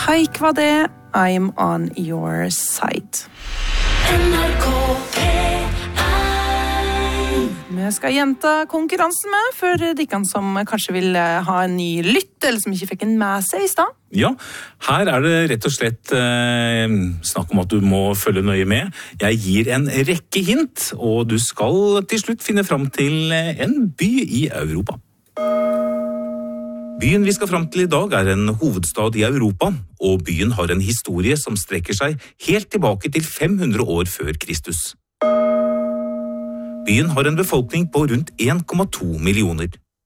Haik var det, I'm on your side. Vi skal gjenta konkurransen med for de som kanskje vil ha en ny lytt, eller som ikke fikk en med seg i stad. Ja, her det rett og slett snakk om at du må følge nøye med. Jeg gir en rekke hint, og du skal til slutt finne fram til en by i Europa. Byen vi skal fram til i dag en hovedstad i Europa, og byen har en historie som strekker seg helt tilbake til 500 år før Kristus. Byen har en befolkning på rundt 1,2 millioner.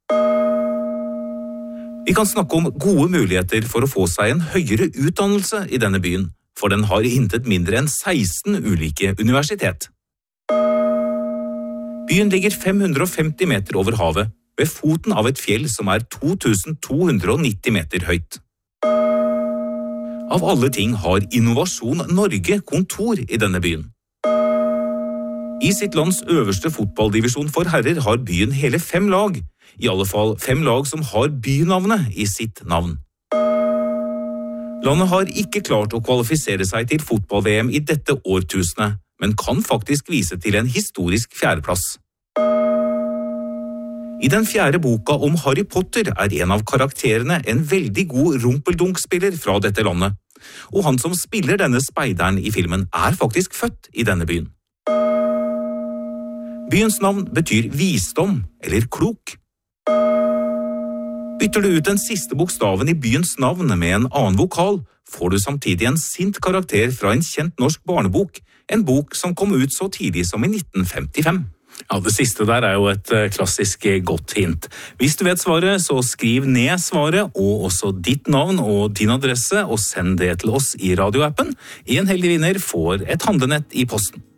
Vi kan snakke om gode muligheter for å få seg en høyere utdannelse i denne byen, for den har intet mindre enn 16 ulike universitet. Byen ligger 550 meter over havet, ved foten av et fjell som 2290 meter høyt. Av alle ting har Innovasjon Norge kontor i denne byen. I sitt lands øverste fotballdivisjon for herrer har byen hele 5 lag, i alle fall 5 lag som har bynavnet i sitt navn. Landet har ikke klart å kvalifisere seg til fotball-VM i dette årtusenet, men kan faktisk vise til en historisk 4. plass. I den 4. boka om Harry Potter en av karakterene en veldig god rumpeldunk-spiller fra dette landet, og han som spiller denne speideren i filmen faktisk født i denne byen. Byens navn betyr visdom eller klok. Bytter du ut den siste bokstaven i byens navn med en annen vokal, får du samtidig en sint karakter fra en kjent norsk barnebok, en bok som kom ut så tidlig som i 1955. Ja, det siste der jo et klassisk godt hint. Hvis du vet svaret, så skriv ned svaret og også ditt navn og din adresse, og send det til oss i radioappen. En heldig vinner får et handlenett i posten.